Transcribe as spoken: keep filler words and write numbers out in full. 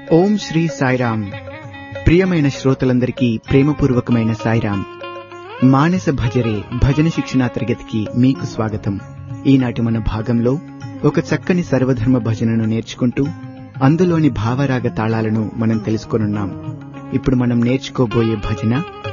ఓం శ్రీ సాయిరామ్. ప్రియమైన శ్రోతలందరికీ ప్రేమపూర్వకమైన సాయిరామ్. మానస భజరే భజన శిక్షణా తరగతికి మీకు స్వాగతం. ఈనాటి మన భాగంలో ఒక చక్కని సర్వధర్మ భజనను నేర్చుకుంటూ అందులోని భావరాగ తాళాలను మనం తెలుసుకొనున్నాం. ఇప్పుడు మనం నేర్చుకోబోయే భజన